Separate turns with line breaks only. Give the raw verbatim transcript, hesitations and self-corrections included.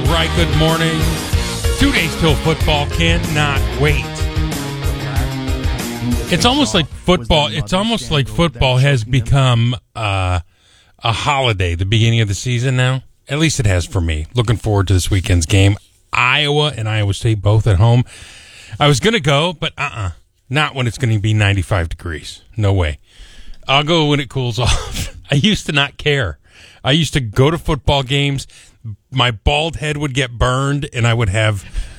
right, good morning. Two days till football. Cannot wait. It's almost like football. It's almost like football has become uh, a holiday, the beginning of the season now. At least it has for me. Looking forward to this weekend's game. Iowa and Iowa State both at home. I was going to go, but uh-uh. Not when it's going to be ninety-five degrees. No way. I'll go when it cools off. I used to not care. I used to go to football games. My bald head would get burned, and I would have